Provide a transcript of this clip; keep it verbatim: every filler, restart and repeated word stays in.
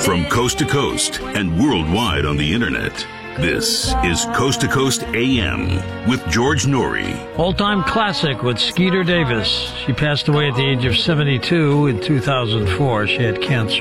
From coast to coast and worldwide on the internet, this is Coast to Coast A M with George Noory. All-time classic with Skeeter Davis. She passed away at the age of seventy-two in two thousand four. She had cancer.